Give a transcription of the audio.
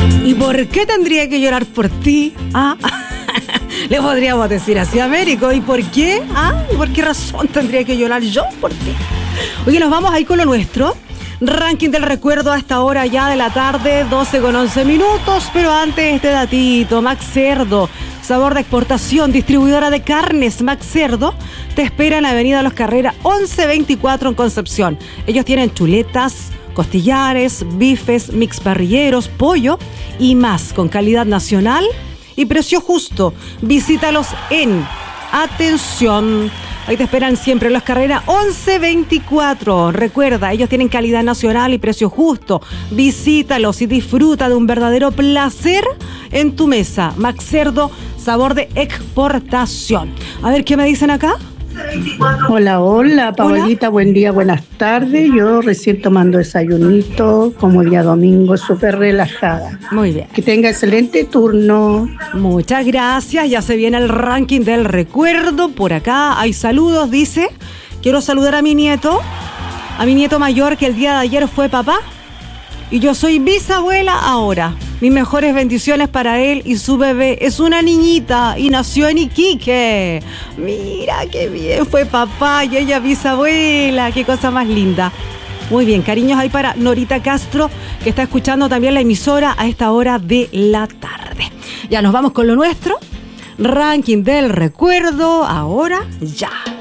¿Y por qué tendría que llorar por ti? ¿Ah? Le podríamos decir así a Américo. ¿Y por qué? ¿Ah? ¿Y por qué razón tendría que llorar yo por ti? Oye, nos vamos ahí con lo nuestro. Ranking del recuerdo a esta hora ya de la tarde, 12:11. Pero antes este datito, Max Cerdo, sabor de exportación, distribuidora de carnes. Max Cerdo te espera en la avenida Los Carreras 1124 en Concepción. Ellos tienen chuletas, costillares, bifes, mix parrilleros, pollo y más, con calidad nacional y precio justo. Visítalos en atención. Ahí te esperan siempre Los Carreras 1124. Recuerda, ellos tienen calidad nacional y precio justo. Visítalos y disfruta de un verdadero placer en tu mesa. Max Cerdo, sabor de exportación. A ver, ¿qué me dicen acá? Hola, Paulita, buen día, buenas tardes. Yo recién tomando desayunito, como día domingo, súper relajada. Muy bien. Que tenga excelente turno. Muchas gracias, ya se viene el ranking del recuerdo. Por acá hay saludos, dice. Quiero saludar a mi nieto mayor que el día de ayer fue papá. Y yo soy bisabuela ahora. Mis mejores bendiciones para él y su bebé. Es una niñita y nació en Iquique. Mira qué bien, fue papá y ella bisabuela. Qué cosa más linda. Muy bien, cariños ahí para Norita Castro, que está escuchando también la emisora a esta hora de la tarde. Ya nos vamos con lo nuestro. Ranking del recuerdo, ahora ya.